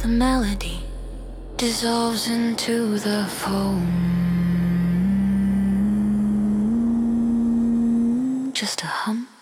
The melody dissolves into the foam. Just a hum